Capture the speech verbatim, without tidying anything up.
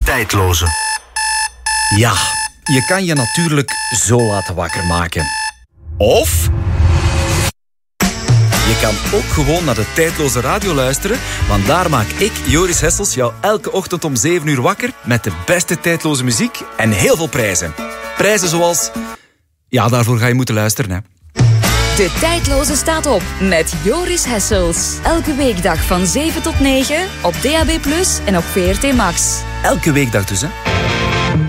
tijdloze. Ja, je kan je natuurlijk zo laten wakker maken. Of je kan ook gewoon naar de tijdloze radio luisteren, want daar maak ik, Joris Hessels, jou elke ochtend om zeven uur wakker met de beste tijdloze muziek en heel veel prijzen. Prijzen zoals... Ja, daarvoor ga je moeten luisteren, hè. De tijdloze staat op met Joris Hessels. Elke weekdag van zeven tot negen op D A B plus, en op V R T Max. Elke weekdag dus, hè.